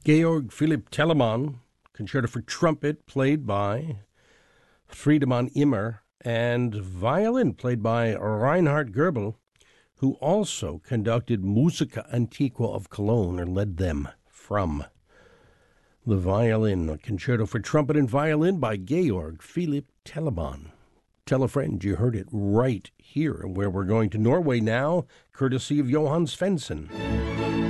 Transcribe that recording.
Georg Philipp Telemann, concerto for trumpet, played by Friedemann Immer, and violin, played by Reinhard Goebel, who also conducted Musica Antiqua of Cologne, or led them from the violin. A concerto for trumpet and violin by Georg Philipp Telemann. Tell a friend you heard it right here, where we're going to Norway now, courtesy of Johan Svensson.